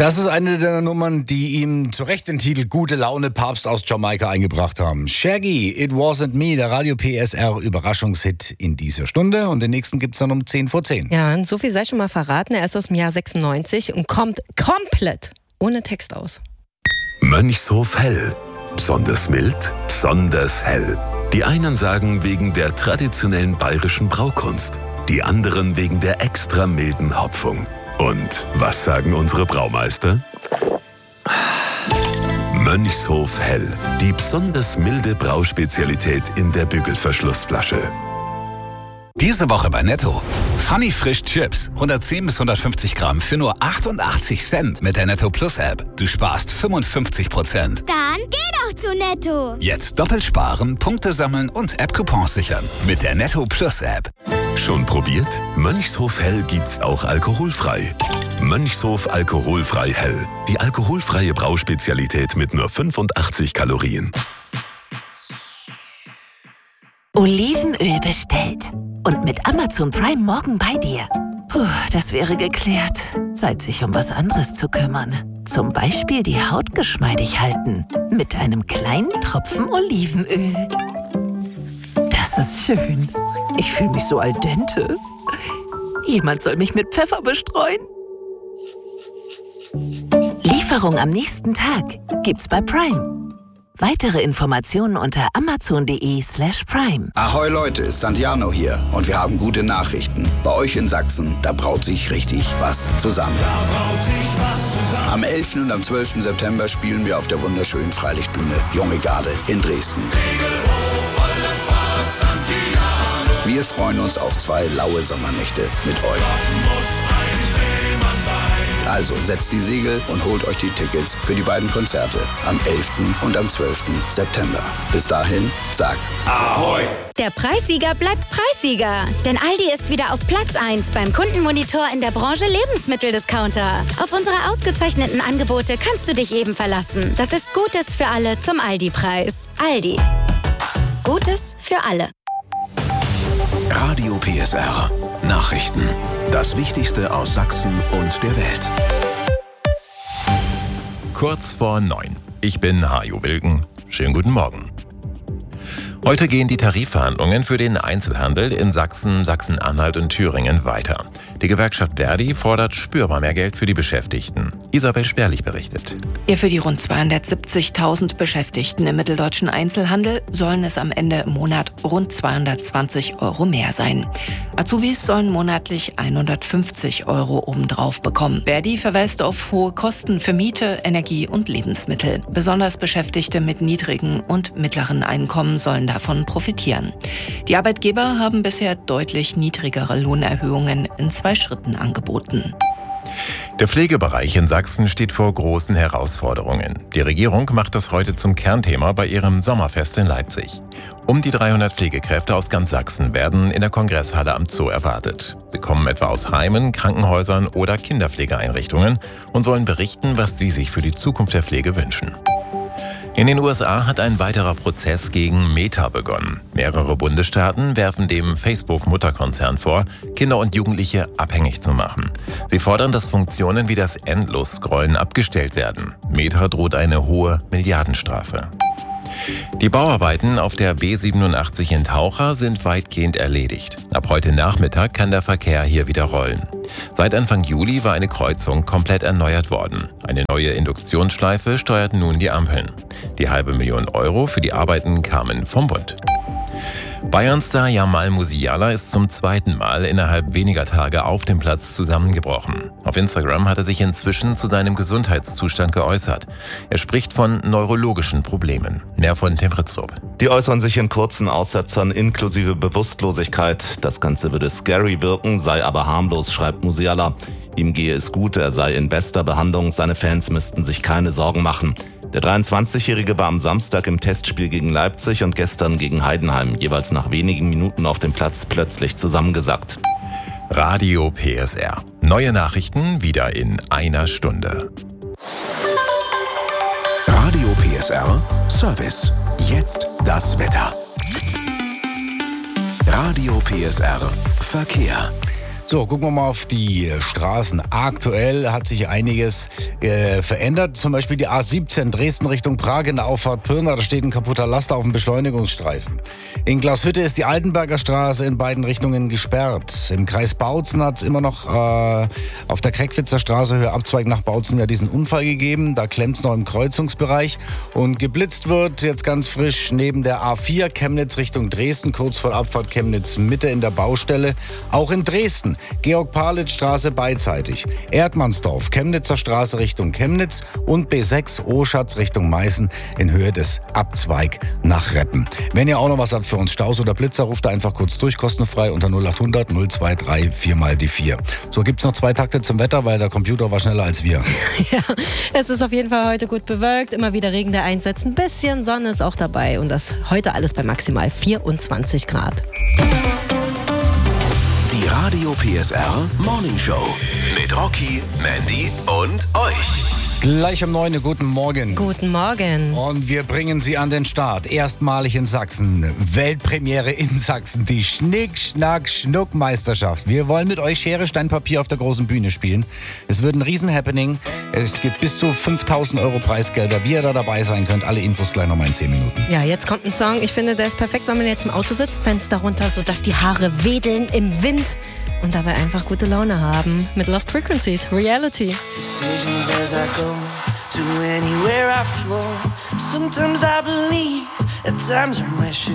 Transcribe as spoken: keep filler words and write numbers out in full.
Das ist eine der Nummern, die ihm zu Recht den Titel Gute Laune Papst aus Jamaika eingebracht haben. Shaggy, It Wasn't Me, der Radio P S R Überraschungshit in dieser Stunde. Und den nächsten gibt's dann um zehn vor zehn. Ja, und so viel sei schon mal verraten. Er ist aus dem Jahr sechsundneunzig und kommt komplett ohne Text aus. Mönchshof Hell. Besonders mild, besonders hell. Die einen sagen wegen der traditionellen bayerischen Braukunst, die anderen wegen der extra milden Hopfung. Und was sagen unsere Braumeister? Mönchshof Hell, die besonders milde Brauspezialität in der Bügelverschlussflasche. Diese Woche bei Netto. Funny Frisch Chips. hundertzehn bis hundertfünfzig Gramm für nur achtundachtzig Cent mit der Netto Plus App. Du sparst fünfundfünfzig Prozent. Dann geh doch zu Netto. Jetzt doppelt sparen, Punkte sammeln und App-Coupons sichern. Mit der Netto Plus App. Schon probiert? Mönchshof Hell gibt's auch alkoholfrei. Mönchshof Alkoholfrei Hell. Die alkoholfreie Brauspezialität mit nur fünfundachtzig Kalorien. Olivenöl bestellt. Und mit Amazon Prime morgen bei dir. Puh, das wäre geklärt. Zeit, sich um was anderes zu kümmern. Zum Beispiel die Haut geschmeidig halten. Mit einem kleinen Tropfen Olivenöl. Das ist schön. Ich fühle mich so al dente. Jemand soll mich mit Pfeffer bestreuen. Lieferung am nächsten Tag gibt's bei Prime. Weitere Informationen unter amazon.de slash prime. Ahoi Leute, Santiano hier und wir haben gute Nachrichten. Bei euch in Sachsen, da braut sich richtig was zusammen. Da braut sich was zusammen. Am elften und am zwölften September spielen wir auf der wunderschönen Freilichtbühne Junge Garde in Dresden. Wir freuen uns auf zwei laue Sommernächte mit euch. Also setzt die Segel und holt euch die Tickets für die beiden Konzerte am elften und am zwölften September. Bis dahin, sag Ahoi! Der Preissieger bleibt Preissieger. Denn Aldi ist wieder auf Platz eins beim Kundenmonitor in der Branche Lebensmitteldiscounter. Auf unsere ausgezeichneten Angebote kannst du dich eben verlassen. Das ist Gutes für alle zum Aldi-Preis. Aldi. Gutes für alle. Radio P S R. Nachrichten. Das Wichtigste aus Sachsen und der Welt. Kurz vor neun. Ich bin Hajo Wilken. Schönen guten Morgen. Heute gehen die Tarifverhandlungen für den Einzelhandel in Sachsen, Sachsen-Anhalt und Thüringen weiter. Die Gewerkschaft Verdi fordert spürbar mehr Geld für die Beschäftigten. Isabel Sperlich berichtet. Ja, für die rund zweihundertsiebzigtausend Beschäftigten im mitteldeutschen Einzelhandel sollen es am Ende im Monat rund zweihundertzwanzig Euro mehr sein. Azubis sollen monatlich hundertfünfzig Euro obendrauf bekommen. Verdi verweist auf hohe Kosten für Miete, Energie und Lebensmittel. Besonders Beschäftigte mit niedrigen und mittleren Einkommen sollen davon profitieren. Die Arbeitgeber haben bisher deutlich niedrigere Lohnerhöhungen in zwei Schritten angeboten. Der Pflegebereich in Sachsen steht vor großen Herausforderungen. Die Regierung macht das heute zum Kernthema bei ihrem Sommerfest in Leipzig. Um die dreihundert Pflegekräfte aus ganz Sachsen werden in der Kongresshalle am Zoo erwartet. Sie kommen etwa aus Heimen, Krankenhäusern oder Kinderpflegeeinrichtungen und sollen berichten, was sie sich für die Zukunft der Pflege wünschen. In den U S A hat ein weiterer Prozess gegen Meta begonnen. Mehrere Bundesstaaten werfen dem Facebook-Mutterkonzern vor, Kinder und Jugendliche abhängig zu machen. Sie fordern, dass Funktionen wie das Endlos-Scrollen abgestellt werden. Meta droht eine hohe Milliardenstrafe. Die Bauarbeiten auf der B siebenundachtzig in Taucher sind weitgehend erledigt. Ab heute Nachmittag kann der Verkehr hier wieder rollen. Seit Anfang Juli war eine Kreuzung komplett erneuert worden. Eine neue Induktionsschleife steuert nun die Ampeln. Die halbe Million Euro für die Arbeiten kamen vom Bund. Bayernstar Jamal Musiala ist zum zweiten Mal innerhalb weniger Tage auf dem Platz zusammengebrochen. Auf Instagram hat er sich inzwischen zu seinem Gesundheitszustand geäußert. Er spricht von neurologischen Problemen. Mehr von Tim Pritztrup. Die äußern sich in kurzen Aussetzern inklusive Bewusstlosigkeit. Das Ganze würde scary wirken, sei aber harmlos, schreibt Musiala. Ihm gehe es gut, er sei in bester Behandlung, seine Fans müssten sich keine Sorgen machen. Der dreiundzwanzigjährige war am Samstag im Testspiel gegen Leipzig und gestern gegen Heidenheim, jeweils nach wenigen Minuten auf dem Platz, plötzlich zusammengesackt. Radio P S R. Neue Nachrichten wieder in einer Stunde. Radio P S R Service. Jetzt das Wetter. Radio P S R Verkehr. So, gucken wir mal auf die Straßen. Aktuell hat sich einiges äh, verändert. Zum Beispiel die A siebzehn Dresden Richtung Prag in der Auffahrt Pirna. Da steht ein kaputter Laster auf dem Beschleunigungsstreifen. In Glashütte ist die Altenberger Straße in beiden Richtungen gesperrt. Im Kreis Bautzen hat es immer noch äh, auf der Kreckwitzer Straße Höhe Abzweig nach Bautzen ja diesen Unfall gegeben. Da klemmt es noch im Kreuzungsbereich. Und geblitzt wird jetzt ganz frisch neben der A vier Chemnitz Richtung Dresden, kurz vor Abfahrt Chemnitz Mitte in der Baustelle. Auch in Dresden. Georg-Palitz-Straße beidseitig. Erdmannsdorf, Chemnitzer Straße Richtung Chemnitz und B sechs Oschatz Richtung Meißen in Höhe des Abzweig nach Reppen. Wenn ihr auch noch was habt für uns, Staus oder Blitzer, ruft da einfach kurz durch, kostenfrei unter null achthundert null zwei drei vier mal die vier. So, gibt's noch zwei Takte zum Wetter, weil der Computer war schneller als wir. Ja, es ist auf jeden Fall heute gut bewölkt, immer wieder Regen, der einsetzt, ein bisschen Sonne ist auch dabei und das heute alles bei maximal vierundzwanzig Grad. Die Radio P S R Morning Show mit Rocky, Mandy und euch. Gleich um neun Uhr, guten Morgen. Guten Morgen. Und wir bringen Sie an den Start. Erstmalig in Sachsen. Weltpremiere in Sachsen. Die Schnick-Schnack-Schnuck-Meisterschaft. Wir wollen mit euch Schere, Stein, Papier auf der großen Bühne spielen. Es wird ein Riesen-Happening. Es gibt bis zu fünftausend Euro Preisgelder. Wie ihr da dabei sein könnt, alle Infos gleich nochmal in zehn Minuten. Ja, jetzt kommt ein Song. Ich finde, der ist perfekt, wenn man jetzt im Auto sitzt, Fenster runter, sodass die Haare wedeln im Wind und dabei einfach gute Laune haben. Mit Lost Frequencies, Reality. Decisions as I go to anywhere I flow. Sometimes I believe, at times I'm wishing.